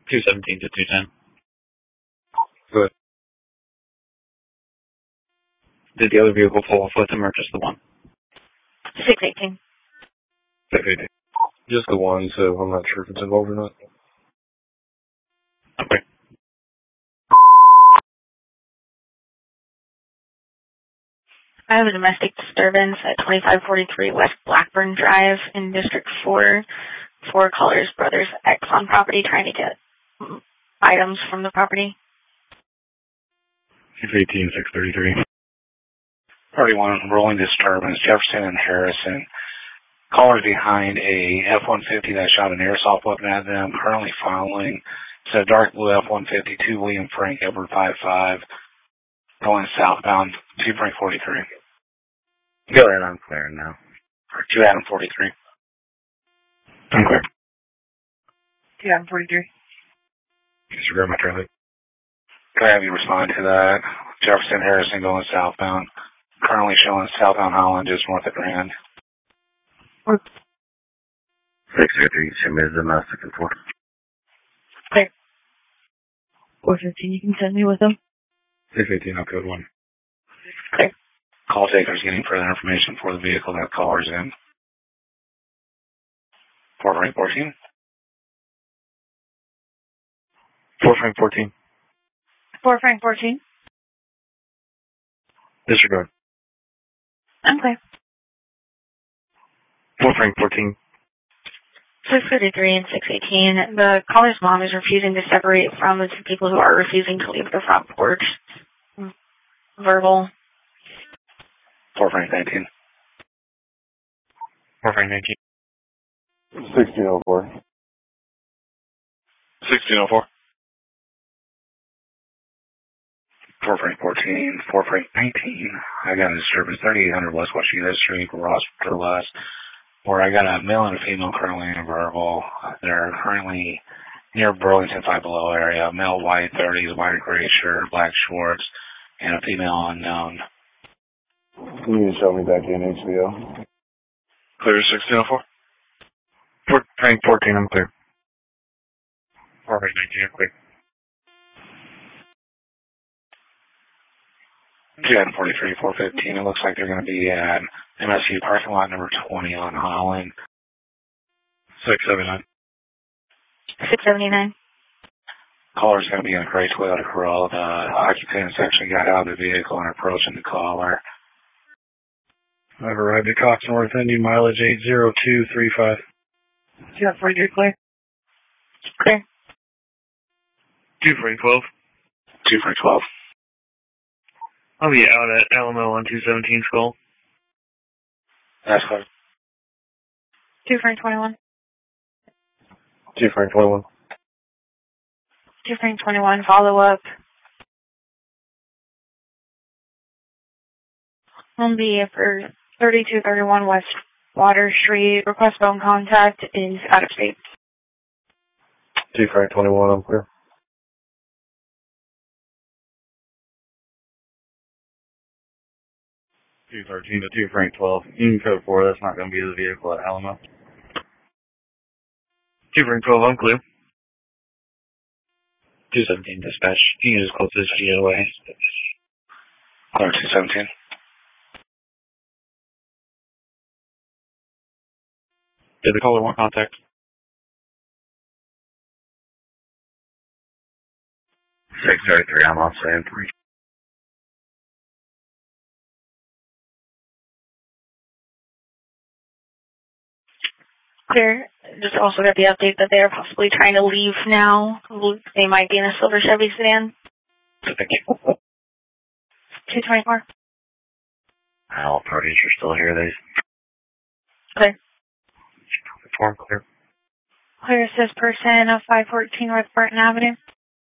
217 to 210. Good. Did the other vehicle pull off with him or just the one? 618. 618. Just the one, so I'm not sure if it's involved or not. Okay. I have a domestic disturbance at 2543 West Blackburn Drive in District 4. 4 Colors Brothers X on property trying to get items from the property. 618, 633. 31 rolling disturbance, Jefferson and Harrison. Callers behind a F-150 that shot an airsoft weapon at them, currently following. It's a dark blue F-152, William Frank, Edward 55, going southbound, 2 Frank 43. Go ahead, I'm clear now. Or 2 Adam 43. I'm clear. 2 Adam 43. Disregard my Charlie. Can I have you respond to that? Jefferson Harrison going southbound. Currently showing southbound Holland just north of Grand. 603, submitted domestic and 4. Clear. 415, you can send me with them. 618, I'll code 1. Clear. Call takers getting further information for the vehicle that caller's in. 4 Frank 14. 4 Frank 14. 4 Frank 14. Disregard. I'm clear. 4 Frank 14. 633 and 618. The caller's mom is refusing to separate from the 2 people who are refusing to leave the front porch. Verbal. 4 Frank 19. 4 Frank 19. 1604. 1604. 4 Frank 14. 4 Frank 19. I got a disturbance 3800 West Washington Street, Ross West, where I got a male and a female currently in verbal. They're currently near Burlington Five Below area. Male white 30s, white gray shirt, black shorts, and a female unknown. You need to show me back in HBO. Clear 1604. 4 Frank 14, I'm clear. 4 Frank 19, I'm clear. 243, 415. It looks like they're going to be at MSU parking lot number 20 on Holland. 679. 679. Caller's going to be in a gray Toyota Corolla. The occupants actually got out of the vehicle and are approaching the caller. I've arrived at Cox North, Indian mileage 80235. You have 43 clear? Clear. 2 Frank 12. 2 Frank 12. I'll be out at Alamo on 217 Skull. That's clear. 2 Frank 21. 2 Frank 21. 2 Frank 21, follow up. On the for 3231 West Water Street, request phone contact is out of state. 2 Frank 21, I'm clear. 213 to 2 Frank 12. You can code 4, that's not going to be the vehicle at Alamo. 2 Frank 12, I'm clear. 217 dispatch. You can just close this GOA. Clear 217. Did the caller want contact? 633, I'm off saying 3. Clear. Just also got the update that they are possibly trying to leave now. They might be in a silver Chevy sedan. Thank you. 224. All parties are still here. They Clear. Form clear. Clear says person of 514 North Burton Avenue.